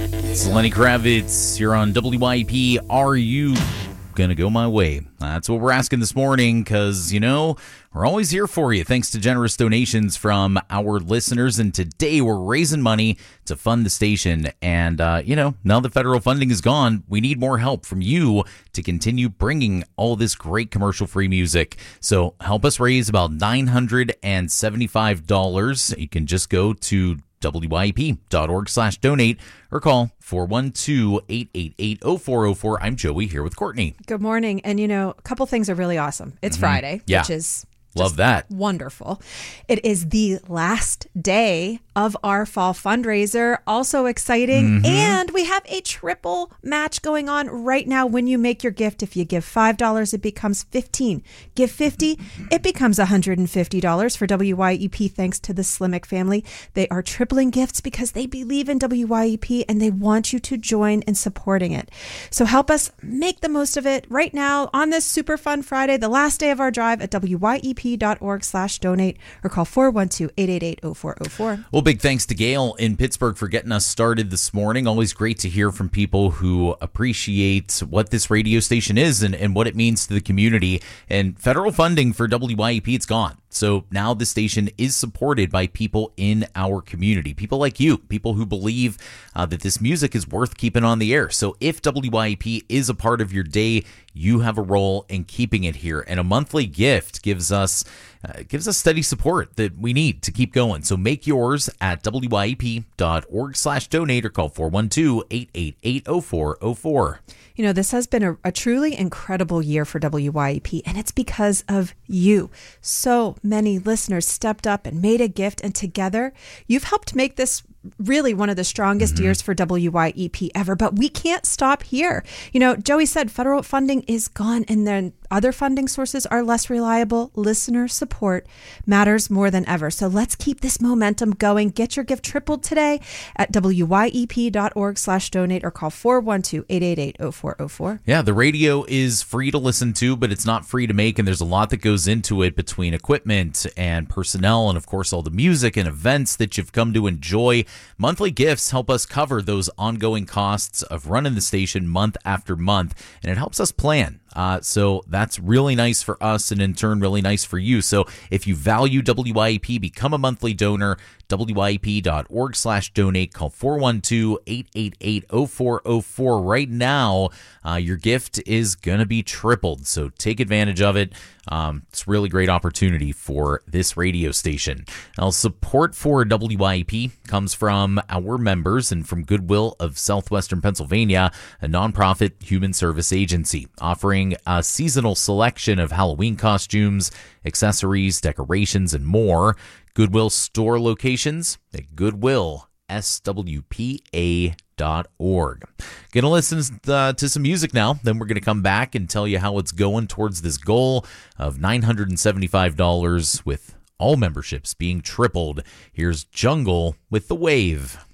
It's Lenny Kravitz here on WYP. Are you gonna go my way? That's what we're asking this morning because, we're always here for you thanks to generous donations from our listeners. And today we're raising money to fund the station. And, now the federal funding is gone, we need more help from you to continue bringing all this great commercial-free music. So help us raise about $975. You can just go to WYP.org/donate or call 412-888-0404. I'm Joey here with Courtney. Good morning. And a couple things are really awesome. It's Friday, which is love that. Wonderful. It is the last day of our fall fundraiser. Also exciting. And we have a triple match going on right now when you make your gift. If you give $5, it becomes $15. Give $50, it becomes $150 for WYEP thanks to the Slimek family. They are tripling gifts because they believe in WYEP and they want you to join in supporting it. So help us make the most of it right now on this super fun Friday, the last day of our drive at WYEP.org/donate or call 412-888-0404. Well, big thanks to Gail in Pittsburgh for getting us started this morning. Always great to hear from people who appreciate what this radio station is and what it means to the community. And federal funding for WYEP, it's gone. So now the station is supported by people in our community, people like you, people who believe that this music is worth keeping on the air. So if WYEP is a part of your day, you have a role in keeping it here. And a monthly gift gives us steady support that we need to keep going. So make yours at WYEP.org/donate or call 412-888-0404. This has been a truly incredible year for WYEP, and it's because of you. So many listeners stepped up and made a gift, and together you've helped make this really one of the strongest years for WYEP ever. But we can't stop here. Joey said federal funding is gone, and then other funding sources are less reliable. Listener support matters more than ever. So let's keep this momentum going. Get your gift tripled today at WYEP.org/donate or call 412-888-0404. Yeah, the radio is free to listen to, but it's not free to make. And there's a lot that goes into it between equipment and personnel and, of course, all the music and events that you've come to enjoy. Monthly gifts help us cover those ongoing costs of running the station month after month, and it helps us plan. So that's really nice for us and in turn really nice for you. So if you value WYEP, become a monthly donor. WYEP.org/donate. Call 412-888-0404. Right now, your gift is going to be tripled. So take advantage of it. It's a really great opportunity for this radio station. Now, support for WYEP comes from our members and from Goodwill of Southwestern Pennsylvania, a nonprofit human service agency offering a seasonal selection of Halloween costumes, accessories, decorations, and more. Goodwill store locations at goodwillswpa.org. Going to listen to some music now. Then we're going to come back and tell you how it's going towards this goal of $975 with all memberships being tripled. Here's Jungle with The Wave.